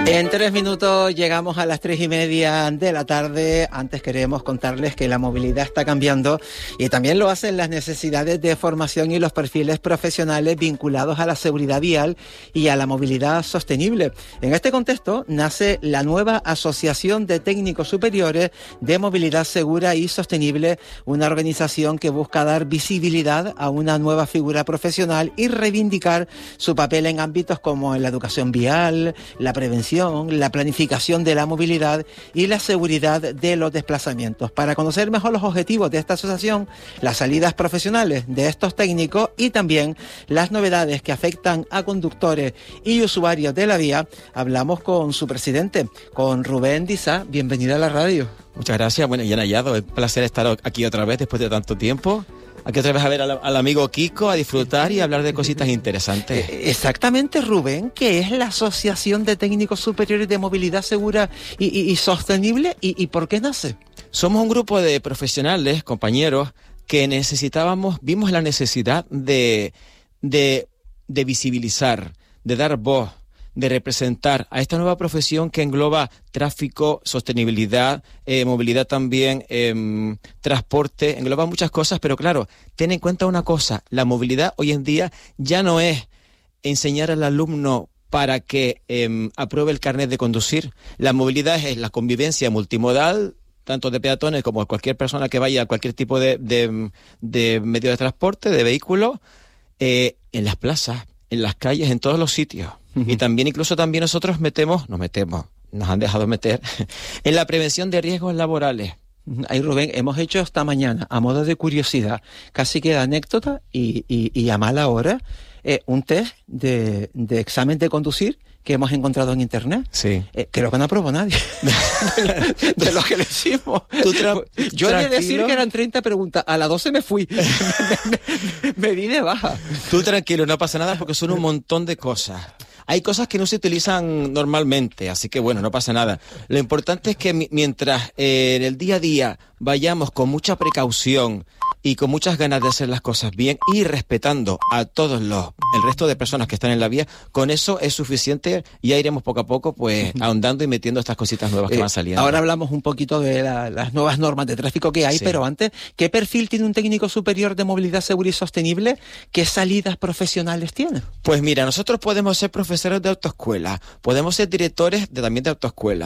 En 3 minutos llegamos a las 3:30 de la tarde. Antes queremos contarles que la movilidad está cambiando y también lo hacen las necesidades de formación y los perfiles profesionales vinculados a la seguridad vial y a la movilidad sostenible. En este contexto nace la nueva Asociación de Técnicos Superiores de Movilidad Segura y Sostenible, una organización que busca dar visibilidad a una nueva figura profesional y reivindicar su papel en ámbitos como en la educación vial, la prevención, la planificación de la movilidad y la seguridad de los desplazamientos. Para conocer mejor los objetivos de esta asociación, las salidas profesionales de estos técnicos y también las novedades que afectan a conductores y usuarios de la vía, hablamos con su presidente, con Rubén Dizá. Bienvenido a la radio. Muchas gracias. Bueno, y han hallado. Es un placer estar aquí otra vez después de tanto tiempo. Aquí otra vez a ver al amigo Kiko, a disfrutar y a hablar de cositas interesantes. Exactamente, Rubén, ¿qué es la Asociación de Técnicos Superiores de Movilidad Segura y Sostenible y por qué nace? Somos un grupo de profesionales, compañeros, que vimos la necesidad de visibilizar, de dar voz, de representar a esta nueva profesión que engloba tráfico, sostenibilidad, movilidad también, transporte, engloba muchas cosas, pero claro, ten en cuenta una cosa, la movilidad hoy en día ya no es enseñar al alumno para que apruebe el carnet de conducir. La movilidad es la convivencia multimodal, tanto de peatones como de cualquier persona que vaya a cualquier tipo de medio de transporte, de vehículo, en las plazas, en las calles, en todos los sitios. Y también, incluso también nosotros nos han dejado meter en la prevención de riesgos laborales. Ahí, Rubén, hemos hecho esta mañana, a modo de curiosidad, casi que de anécdota y a mala hora, un test de examen de conducir que hemos encontrado en internet. Sí. Creo que no aprobó nadie de los que le hicimos. Yo he de decir que eran 30 preguntas. A las 12 me fui. me di de baja. Tú tranquilo, no pasa nada porque son un montón de cosas. Hay cosas que no se utilizan normalmente, así que bueno, no pasa nada. Lo importante es que mientras en el día a día vayamos con mucha precaución y con muchas ganas de hacer las cosas bien y respetando a todos el resto de personas que están en la vía, con eso es suficiente y ya iremos poco a poco pues ahondando y metiendo estas cositas nuevas que van saliendo. Ahora hablamos un poquito de las nuevas normas de tráfico que hay, sí. Pero antes, ¿qué perfil tiene un técnico superior de movilidad segura y sostenible? ¿Qué salidas profesionales tiene? Pues mira, nosotros podemos ser profesores de autoescuela, podemos ser directores también de autoescuela.